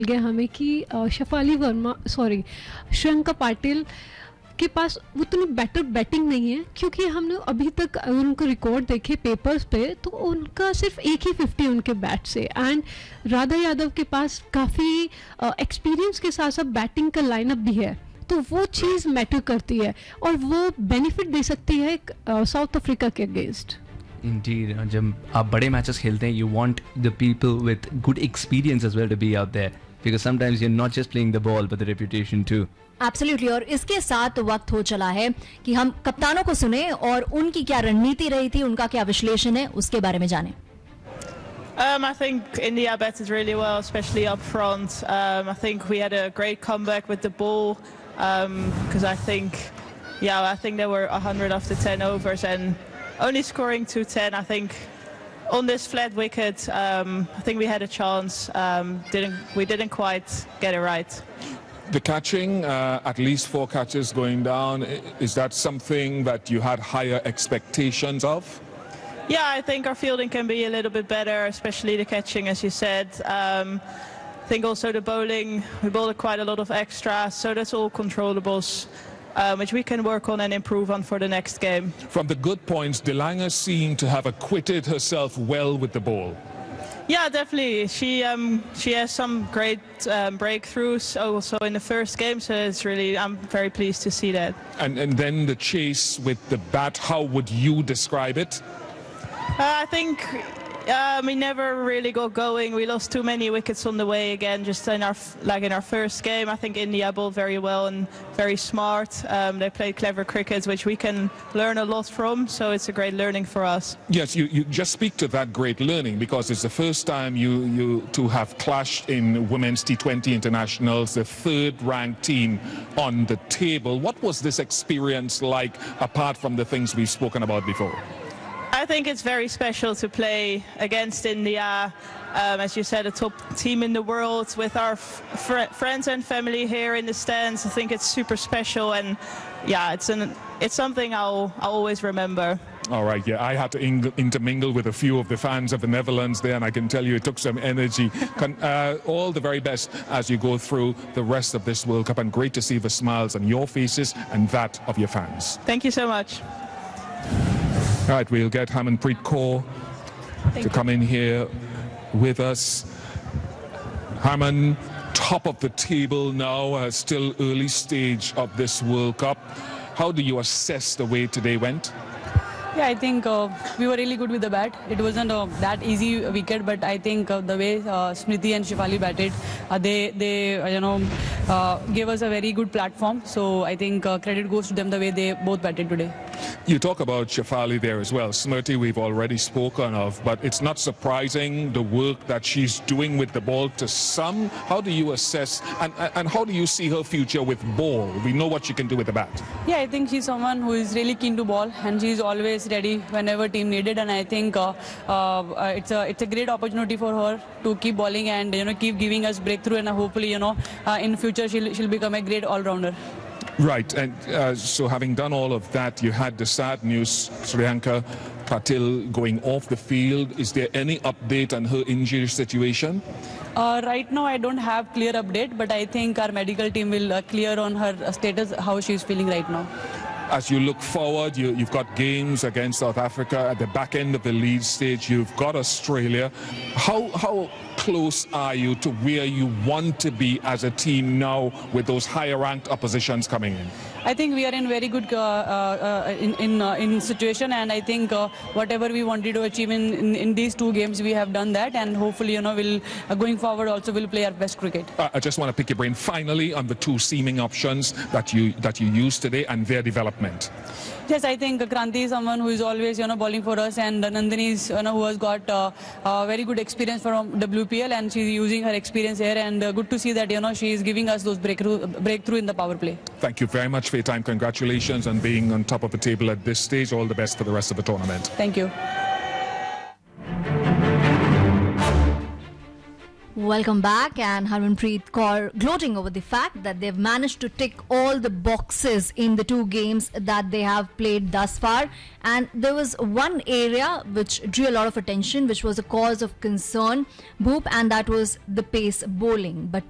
गया हमें कि शफाली वर्मा सॉरी श्रियंका पाटिल के पास उतनी बेटर बैटिंग नहीं है, क्योंकि हमने अभी तक अगर उनका रिकॉर्ड देखे पेपर्स पे तो उनका सिर्फ एक ही 50 उनके बैट से। एंड राधा यादव के पास काफ़ी एक्सपीरियंस के साथ साथ बैटिंग का लाइनअप भी है, तो वो चीज़ मैटर करती है और वो बेनिफिट दे सकती है साउथ अफ्रीका के अगेंस्ट। Indeed, जब आप बड़े मैचेस खेलते हैं, you want the people with good experience as well to be out there, because sometimes you're not just playing the ball but the reputation too. Absolutely, और इसके साथ वक्त हो चला है कि हम कप्तानों को सुने और उनकी क्या रणनीति रही थी, उनका क्या विश्लेषण है, उसके बारे में जानें। I think India batted really well, especially up front. I think we had a great comeback with the ball because I think they were 100 after 10 overs and only scoring 210. I think on this flat wicket, I think we had a chance. We didn't quite get it right. The catching, at least 4 catches going down, is that something that you had higher expectations of? Yeah, I think our fielding can be a little bit better, especially the catching, as you said. I think also the bowling, we bowled quite a lot of extra, so that's all controllables, which we can work on and improve on for the next game. From the good points, Delanga seemed to have acquitted herself well with the ball. Yeah, definitely. She has some great breakthroughs also in the first game, so I'm very pleased to see that. And then the chase with the bat, how would you describe it? I think we never really got going. We lost too many wickets on the way again, just in our first game. I think India bowled very well and very smart. They played clever cricket, which we can learn a lot from, so it's a great learning for us. Yes, you just speak to that great learning, because it's the first time you two have clashed in women's T20 internationals, the 3rd ranked team on the table. What was this experience like, apart from the things we've spoken about before? I think it's very special to play against India, as you said, a top team in the world, with our friends and family here in the stands. I think it's super special, and yeah, it's something I'll always remember. All right, yeah, I had to intermingle with a few of the fans of the Netherlands there, and I can tell you it took some energy. All the very best as you go through the rest of this World Cup, and great to see the smiles on your faces and that of your fans. Thank you so much. All right, we'll get Harmanpreet Kaur to come in here with us. Harman, top of the table now, still early stage of this World Cup. How do you assess the way today went? Yeah, I think we were really good with the bat. It wasn't that easy wicket, but I think the way Smriti and Shefali batted, they gave us a very good platform. So I think credit goes to them the way they both batted today. You talk about Shefali there as well. Smriti we've already spoken of, but it's not surprising the work that she's doing with the ball to some. How do you assess and how do you see her future with ball? We know what she can do with the bat. Yeah, I think she's someone who is really keen to ball, and she's always ready whenever team needed. And I think it's a great opportunity for her to keep bowling and keep giving us breakthrough, and hopefully in future she'll become a great all-rounder. Right, and so having done all of that, you had the sad news, Shriyanka Patil going off the field. Is there any update on her injury situation? Right now I don't have clear update, but I think our medical team will clear on her status, how she's feeling right now. As you look forward, you've got games against South Africa at the back end of the lead stage. You've got Australia. How close are you to where you want to be as a team now with those higher ranked oppositions coming in? I think we are in very good in situation, and I think whatever we wanted to achieve in these 2 games, we have done that, and hopefully we'll going forward also will play our best cricket. I just want to pick your brain finally on the 2 seaming options that you used today and their development. Yes, I think Kranti is someone who is always bowling for us, and Nandini is who has got very good experience from WPL, and she's using her experience here, and good to see that she is giving us those breakthrough in the power play. Thank you very much for your time. Congratulations on being on top of the table at this stage. All the best for the rest of the tournament. Thank you. Welcome back, and Harmanpreet Kaur gloating over the fact that they've managed to tick all the boxes in the 2 games that they have played thus far. And there was one area which drew a lot of attention, which was a cause of concern, Bhoop, and that was the pace bowling. But